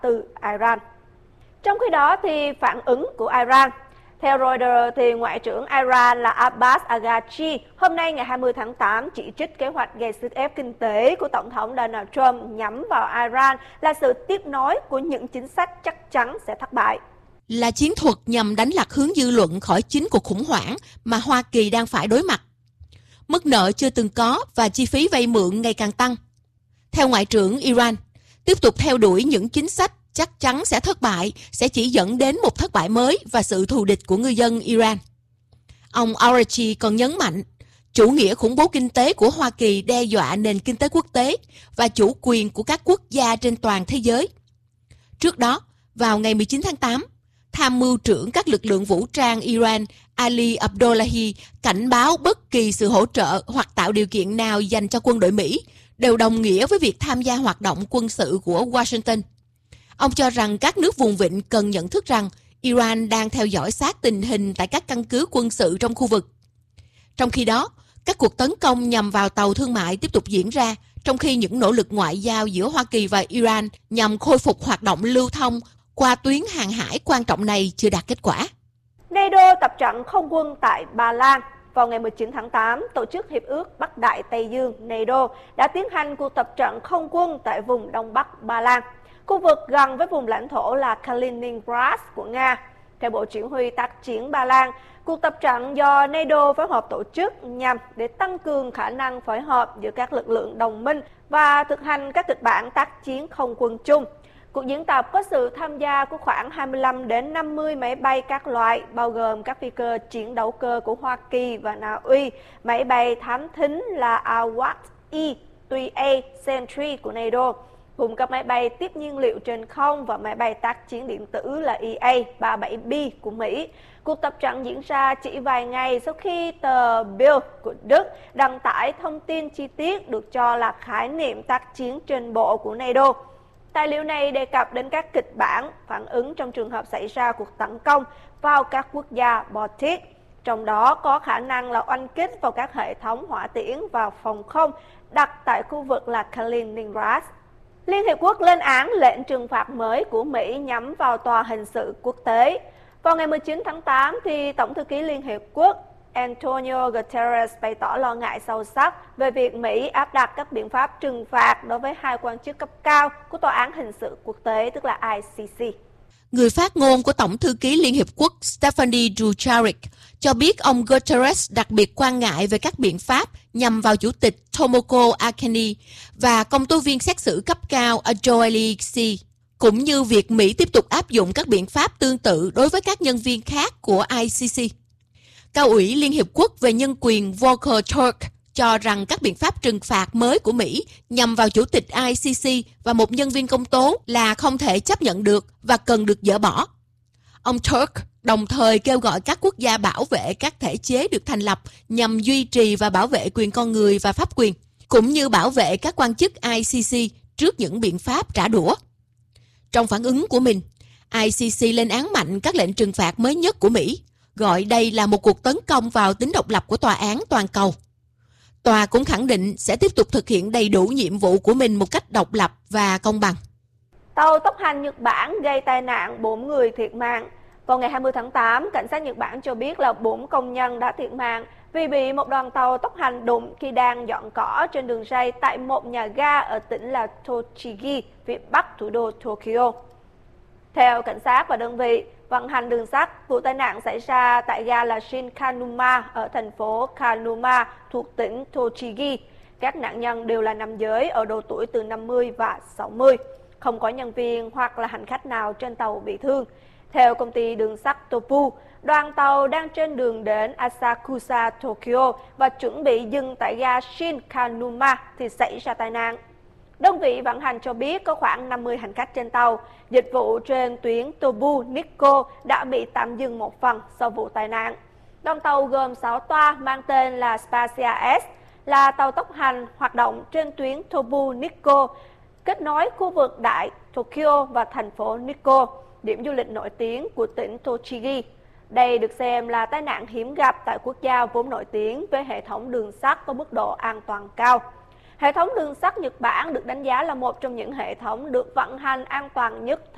từ Iran. Trong khi đó thì phản ứng của Iran. Theo Reuters, thì Ngoại trưởng Iran là Abbas Araghchi hôm nay ngày 20 tháng 8 chỉ trích kế hoạch gây sức ép kinh tế của Tổng thống Donald Trump nhắm vào Iran là sự tiếp nối của những chính sách chắc chắn sẽ thất bại. Là chiến thuật nhằm đánh lạc hướng dư luận khỏi chính cuộc khủng hoảng mà Hoa Kỳ đang phải đối mặt. Mức nợ chưa từng có và chi phí vay mượn ngày càng tăng. Theo Ngoại trưởng Iran, tiếp tục theo đuổi những chính sách chắc chắn sẽ thất bại sẽ chỉ dẫn đến một thất bại mới và sự thù địch của người dân Iran. Ông Araghchi còn nhấn mạnh, chủ nghĩa khủng bố kinh tế của Hoa Kỳ đe dọa nền kinh tế quốc tế và chủ quyền của các quốc gia trên toàn thế giới. Trước đó, vào ngày 19 tháng 8, tham mưu trưởng các lực lượng vũ trang Iran Ali Abdullahi cảnh báo bất kỳ sự hỗ trợ hoặc tạo điều kiện nào dành cho quân đội Mỹ đều đồng nghĩa với việc tham gia hoạt động quân sự của Washington. Ông cho rằng các nước vùng vịnh cần nhận thức rằng Iran đang theo dõi sát tình hình tại các căn cứ quân sự trong khu vực. Trong khi đó, các cuộc tấn công nhằm vào tàu thương mại tiếp tục diễn ra, trong khi những nỗ lực ngoại giao giữa Hoa Kỳ và Iran nhằm khôi phục hoạt động lưu thông qua tuyến hàng hải quan trọng này chưa đạt kết quả. NATO tập trận không quân tại Ba Lan. Vào ngày 19 tháng 8, Tổ chức Hiệp ước Bắc Đại Tây Dương NATO đã tiến hành cuộc tập trận không quân tại vùng Đông Bắc Ba Lan, khu vực gần với vùng lãnh thổ là Kaliningrad của Nga. Theo Bộ Chỉ huy tác chiến Ba Lan, cuộc tập trận do NATO phối hợp tổ chức nhằm để tăng cường khả năng phối hợp giữa các lực lượng đồng minh và thực hành các kịch bản tác chiến không quân chung. Cuộc diễn tập có sự tham gia của khoảng 25 đến 50 máy bay các loại, bao gồm các phi cơ chiến đấu cơ của Hoa Kỳ và Na Uy, máy bay thám thính là Awak-E, Tuy-A, Sentry của NATO, cùng các máy bay tiếp nhiên liệu trên không và máy bay tác chiến điện tử là EA-37B của Mỹ. Cuộc tập trận diễn ra chỉ vài ngày sau khi tờ Bild của Đức đăng tải thông tin chi tiết được cho là khái niệm tác chiến trên bộ của NATO. Tài liệu này đề cập đến các kịch bản phản ứng trong trường hợp xảy ra cuộc tấn công vào các quốc gia Baltic, trong đó có khả năng là oanh kích vào các hệ thống hỏa tiễn và phòng không đặt tại khu vực là Kaliningrad. Liên Hiệp Quốc lên án lệnh trừng phạt mới của Mỹ nhắm vào tòa hình sự quốc tế. Vào ngày 19 tháng 8, thì Tổng thư ký Liên Hiệp Quốc Antonio Guterres bày tỏ lo ngại sâu sắc về việc Mỹ áp đặt các biện pháp trừng phạt đối với hai quan chức cấp cao của Tòa án Hình sự Quốc tế, tức là ICC. Người phát ngôn của Tổng thư ký Liên Hiệp Quốc Stephane Dujarric cho biết ông Guterres đặc biệt quan ngại về các biện pháp nhằm vào Chủ tịch Tomoko Akeni và công tố viên xét xử cấp cao Ajoeli C, cũng như việc Mỹ tiếp tục áp dụng các biện pháp tương tự đối với các nhân viên khác của ICC. Cao ủy Liên Hiệp Quốc về Nhân quyền Volker Turk cho rằng các biện pháp trừng phạt mới của Mỹ nhằm vào Chủ tịch ICC và một nhân viên công tố là không thể chấp nhận được và cần được dỡ bỏ. Ông Turk đồng thời kêu gọi các quốc gia bảo vệ các thể chế được thành lập nhằm duy trì và bảo vệ quyền con người và pháp quyền, cũng như bảo vệ các quan chức ICC trước những biện pháp trả đũa. Trong phản ứng của mình, ICC lên án mạnh các lệnh trừng phạt mới nhất của Mỹ, gọi đây là một cuộc tấn công vào tính độc lập của tòa án toàn cầu. Tòa cũng khẳng định sẽ tiếp tục thực hiện đầy đủ nhiệm vụ của mình một cách độc lập và công bằng. Tàu tốc hành Nhật Bản gây tai nạn 4 người thiệt mạng. Vào ngày 20 tháng 8, cảnh sát Nhật Bản cho biết là 4 công nhân đã thiệt mạng vì bị một đoàn tàu tốc hành đụng khi đang dọn cỏ trên đường ray tại một nhà ga ở tỉnh là Tochigi, phía bắc thủ đô Tokyo. Theo cảnh sát và đơn vị vận hành đường sắt, vụ tai nạn xảy ra tại ga là Shinkanuma ở thành phố Kanuma thuộc tỉnh Tochigi. Các nạn nhân đều là nam giới ở độ tuổi từ 50 và 60. Không có nhân viên hoặc là hành khách nào trên tàu bị thương. Theo công ty đường sắt Topu, đoàn tàu đang trên đường đến Asakusa, Tokyo và chuẩn bị dừng tại ga Shinkanuma thì xảy ra tai nạn. Đơn vị vận hành cho biết có khoảng 50 hành khách trên tàu. Dịch vụ trên tuyến Tobu Nikko đã bị tạm dừng một phần sau vụ tai nạn. Đoàn tàu gồm 6 toa mang tên là Spacia S, là tàu tốc hành hoạt động trên tuyến Tobu Nikko, kết nối khu vực Đại Tokyo và thành phố Nikko, điểm du lịch nổi tiếng của tỉnh Tochigi. Đây được xem là tai nạn hiếm gặp tại quốc gia vốn nổi tiếng với hệ thống đường sắt có mức độ an toàn cao. Hệ thống đường sắt Nhật Bản được đánh giá là một trong những hệ thống được vận hành an toàn nhất